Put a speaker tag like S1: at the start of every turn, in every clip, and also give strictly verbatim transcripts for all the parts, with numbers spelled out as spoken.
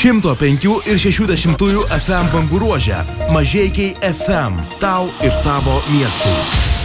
S1: šimto penkių ir šešių dešimtųjų F M bangų ruože. Mažeikiai F M. Tau ir tavo miestui.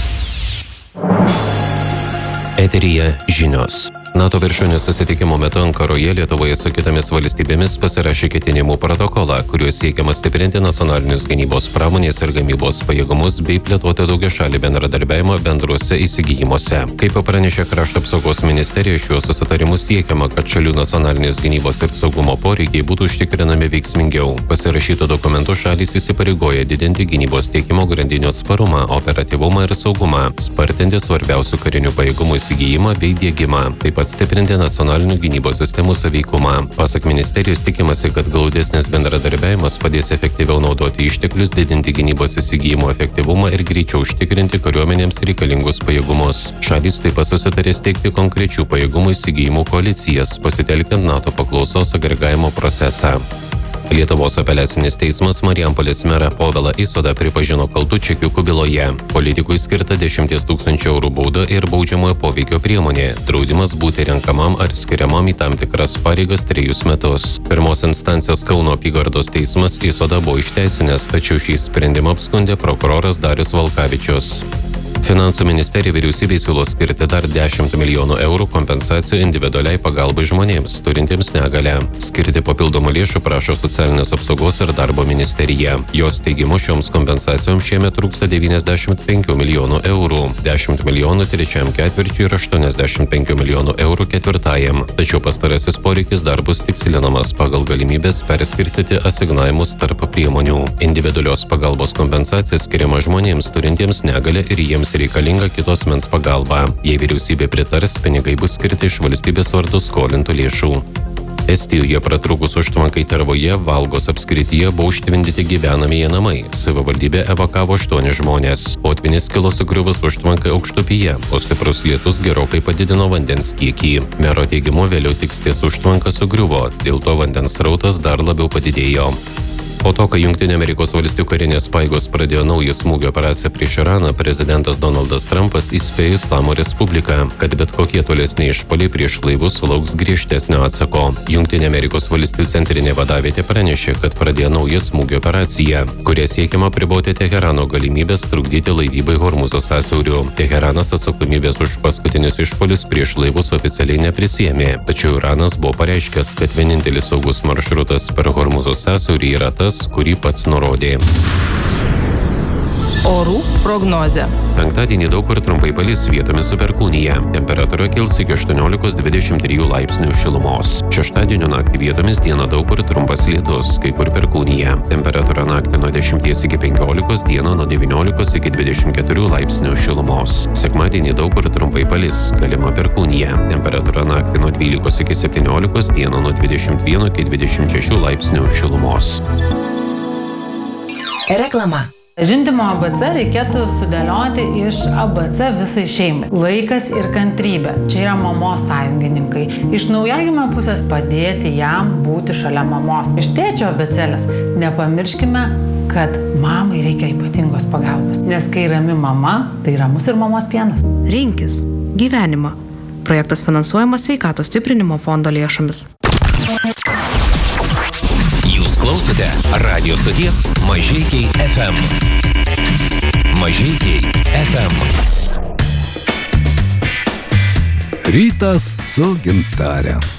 S2: Eteryje žinios. NATO viršūnių susitikimo metu Ankaroje Lietuvoje su kitomis valstybėmis pasirašė ketinimų protokolą, kuriuo siekiama stiprinti nacionalinius gynybos pramonės ir gamybos pajėgumus bei plėtoti daugiašalį bendradarbiavimą bendruose įsigijimuose. Kaip pranešė Krašto apsaugos ministerija, šiuo susitarimu siekiama, kad šalių nacionalinės gynybos ir saugumo poreikiai būtų užtikrinami veiksmingiau. Pasirašyto dokumentu šalys įsipareigoja didinti gynybos tiekimo grandinių atsparumą, operatyvumą ir saugumą, spartinti svarbiausių karinių pajėgumų įsigijimą bei diegimą. Taip pat stiprinti nacionalinių gynybos sistemų saveikumą. Pasak ministerijos tikimasi, kad glaudesnis bendradarbiavimas padės efektyviau naudoti išteklius, didinti gynybos įsigijimo efektyvumą ir greičiau užtikrinti kariuomenėms reikalingus pajėgumus. Šalys taip pat susitarė steigti konkrečių pajėgumų įsigijimų koalicijas, pasitelkiant NATO paklausos agregavimo procesą. Lietuvos apeliacinis teismas Marijampolės merą Povilą Isodą pripažino kaltu čekiukų byloje. Politikui skirta dešimties tūkstančių eurų bauda ir baudžiamojo poveikio priemonė. Draudimas būti renkamam ar skiriamam į tam tikras pareigas trejus metus. Pirmos instancijos Kauno apygardos teismas Isodą buvo išteisinęs, tačiau šį sprendimą apskundė prokuroras Darius Valkavičius. Finansų ministerija vyriausybei siūlo skirti dar dešimt milijonų eurų kompensacijų individualiai pagalbai žmonėms, turintiems negalią. Skirti papildomų lėšų prašo Socialinės apsaugos ir darbo ministerija. Jos teigimu šioms kompensacijoms šiemet trūksta devyniasdešimt penkių milijonų eurų, dešimt milijonų trečiam ketvirčiui ir aštuoniasdešimt penkių milijonų eurų ketvirtajam. Tačiau pastarasis poreikis dar bus tikslinamas pagal galimybės perskirstyti asignavimus tarp priemonių. Individualios pagalbos kompensacija skiriama žmonėms turintiems negalią ir jiems reikalinga kitos mens pagalba. Jei vyriausybė pritars, pinigai bus skirti iš valstybės vardu skolintų lėšų. Estijoje pratrūkus užtvankai Tervoje, Valgos apskrityje buvo užtvindyti gyvenamieji namai. Savivaldybė evakavo aštuoni žmonės. Potvynis kilo sugriuvus užtvankai Aukštupyje, o stiprus lietus gerokai padidino vandens kiekį. Mero teigimu vėliau tik ties užtvanka sugriuvo, dėl to vandens srautas dar labiau padidėjo. Po to, kai Jungtinių Amerikos valstijų karinės pajėgos pradėjo naują smūgio operaciją prieš Iraną, prezidentas Donaldas Trumpas įspėjo Islamo Respubliką, kad bet kokie tolesni išpuoliai prieš laivus sulauks griežtesnio atsako. Jungtinių Amerikos valstijų centrinė vadavietė pranešė, kad pradėjo naują smūgio operaciją, kuria siekiama apriboti Teherano galimybės trukdyti laivybai Hormuzo sąsiauriu. Teheranas atsakomybės už paskutinius išpuolius prieš laivus oficialiai neprisiėmė, tačiau Iranas buvo pareiškęs, kad vienintelis saugus maršrutas per Hormuzo sąsiaurį yra tas, kurį pats nurodė.
S3: Orų prognozė.
S2: Penktadienį daug kur trumpai palis, vietomis su perkūnija. Temperatūra kils iki aštuoniolikos dvidešimt trijų laipsnių šilumos. Šeštadienio naktį vietomis dieną daug kur trumpas lietus, kai kur perkūnija. Temperatūra naktį nuo dešimties iki penkiolikos, dieną nuo devyniolikos iki dvidešimt keturių laipsnių šilumos. Sekmadienį daug kur trumpai palis, galima perkūnija. Temperatūra naktį nuo dvylikos iki septyniolikos, dieną nuo dvidešimt vieno iki dvidešimt šešių laipsnių šilumos.
S3: Reklama.
S4: Žindymo A B C reikėtų sudėlioti iš A B C visai šeimai. Laikas ir kantrybė. Čia yra mamos sąjungininkai. Iš naujagimio pusės padėti jam būti šalia mamos. Iš tėčio abėcėlės nepamirškime, kad mamai reikia ypatingos pagalbos. Nes kai rami mama, tai ramus ir mamos pienas.
S5: Rinkis gyvenimą. Projektas finansuojamas Sveikatos stiprinimo fondo lėšomis.
S6: Jūs klausote radio stoties Mažeikiai F M. Mažeikiai F M.
S7: Rytas su Gintare.